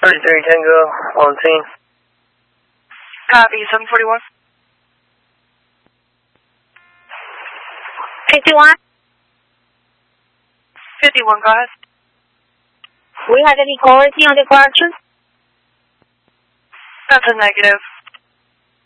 33 Tango on scene. Copy, 741. 51. 51, go ahead. We have any clarity on departure? That's a negative.